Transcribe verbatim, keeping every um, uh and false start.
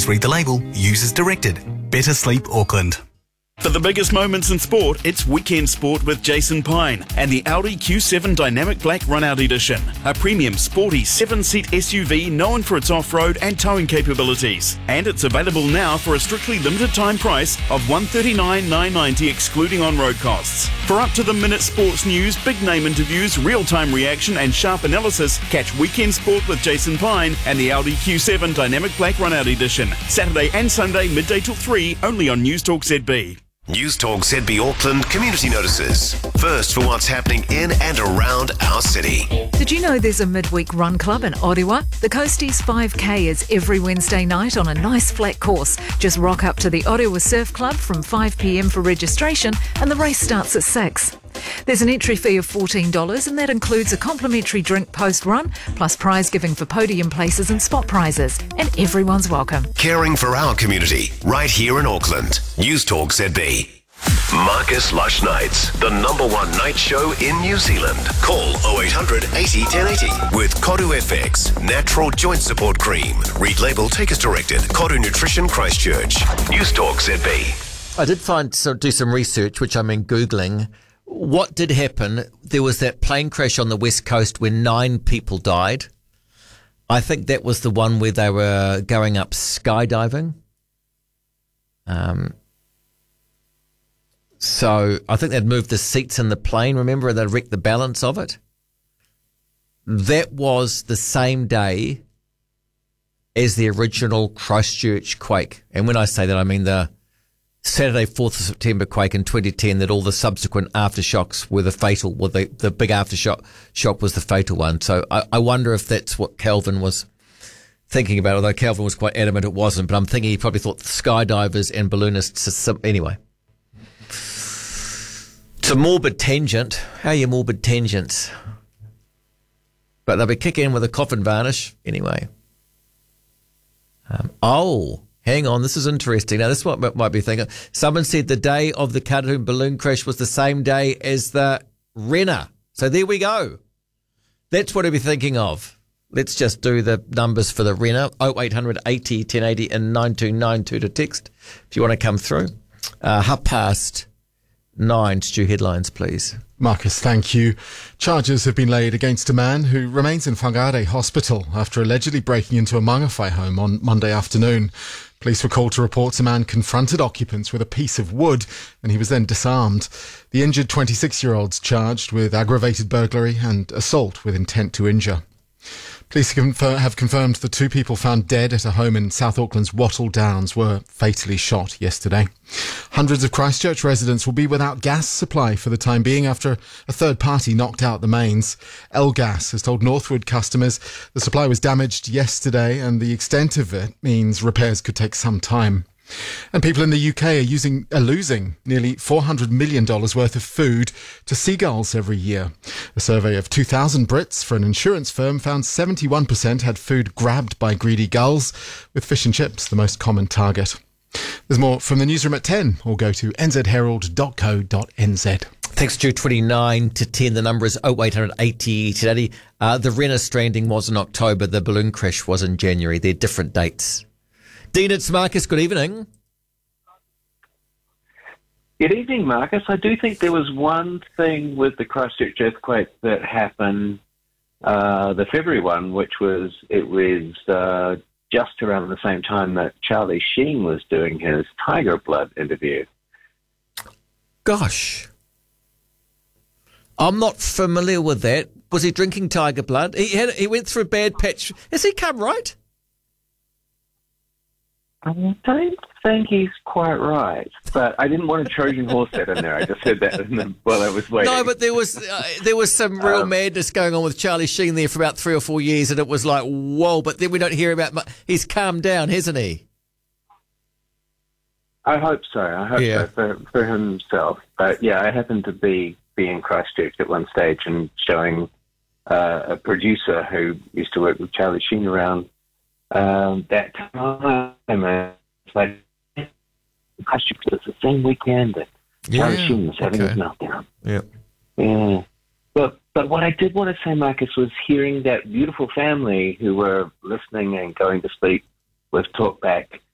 Please read the label. Use as directed. Better Sleep Auckland. For the biggest moments in sport, it's Weekend Sport with Jason Pine and the Audi Q seven Dynamic Black Runout Edition, a premium sporty seven-seat S U V known for its off-road and towing capabilities. And it's available now for a strictly limited time price of one hundred thirty-nine thousand nine hundred ninety dollars excluding on-road costs. For up-to-the-minute sports news, big-name interviews, real-time reaction and sharp analysis, catch Weekend Sport with Jason Pine and the Audi Q seven Dynamic Black Runout Edition. Saturday and Sunday, midday till three, only on News Talk Z B. News Talk Z B Auckland community notices. First for what's happening in and around our city. Did you know there's a midweek run club in Orewa? The Coasties five K is every Wednesday night on a nice flat course. Just rock up to the Orewa Surf Club from five p.m. for registration and the race starts at six. There's an entry fee of fourteen dollars and that includes a complimentary drink post-run plus prize giving for podium places and spot prizes. And everyone's welcome. Caring for our community right here in Auckland. News Talk Z B. Marcus Lush Nights, the number one night show in New Zealand. Call oh eight hundred eighty ten eighty with Koru F X, natural joint support cream. Read label, take as directed. Koru Nutrition Christchurch. News Talk Z B. I did find so do some research, which I'm in Googling. What did happen? There was that plane crash on the west coast where nine people died. I think that was the one where they were going up skydiving. Um. So I think they'd moved the seats in the plane, remember? They'd wrecked the balance of it. That was the same day as the original Christchurch quake. And when I say that, I mean the Saturday, fourth of September quake in twenty ten, that all the subsequent aftershocks were the fatal, well, the, the big aftershock shock was the fatal one. So I, I wonder if that's what Calvin was thinking about, although Calvin was quite adamant it wasn't. But I'm thinking he probably thought the skydivers and balloonists, anyway. It's a morbid tangent. How are your morbid tangents? But they'll be kicking in with a coffin varnish anyway. Um, oh, hang on. This is interesting. Now, this is what might be thinking. Someone said the day of the Katoon balloon crash was the same day as the Renner. So there we go. That's what I'd be thinking of. Let's just do the numbers for the Renner. oh eight hundred eighty ten eighty and nine two nine two to text if you want to come through. Uh, half past nine. Stu, headlines, please. Marcus, thank you. Charges have been laid against a man who remains in Whangarei Hospital after allegedly breaking into a mangawhai home on Monday afternoon. Police were called to reports a man confronted occupants with a piece of wood and he was then disarmed. The injured twenty-six-year-old's charged with aggravated burglary and assault with intent to injure. Police have confirmed the two people found dead at a home in South Auckland's Wattle Downs were fatally shot yesterday. Hundreds of Christchurch residents will be without gas supply for the time being after a third party knocked out the mains. L Gas has told Northwood customers the supply was damaged yesterday and the extent of it means repairs could take some time. And people in the U K are using, are losing nearly four hundred million dollars worth of food to seagulls every year. A survey of two thousand Brits for an insurance firm found seventy-one percent had food grabbed by greedy gulls, with fish and chips the most common target. There's more from the newsroom at ten, or go to n z herald dot co dot n z. Thanks, Stu. twenty-nine to ten. The number is oh eight hundred eighty today. Uh, the Renner stranding was in October. The balloon crash was in January. They're different dates. Dean, it's Marcus. Good evening. Good evening, Marcus. I do think there was one thing with the Christchurch earthquake that happened, uh, the February one, which was it was uh, just around the same time that Charlie Sheen was doing his Tiger Blood interview. Gosh. I'm not familiar with that. Was he drinking Tiger Blood? He had he went through a bad patch. Has he come right? I don't think he's quite right, but I didn't want a Trojan horse that in there. I just said that in the, while I was waiting. No, but there was uh, there was some real um, madness going on with Charlie Sheen there for about three or four years, and it was like, whoa, but then we don't hear about much. He's calmed down, hasn't he? I hope so. I hope yeah. so for, for himself. But yeah, I happened to be, be in Christchurch at one stage and showing uh, a producer who used to work with Charlie Sheen around Um, that time, uh, it's like Christchurch, it's the same weekend that Charlie yeah, Sheen was having okay. his meltdown. Yeah. Yeah. But, but what I did want to say, Marcus, was hearing that beautiful family who were listening and going to sleep with Talkback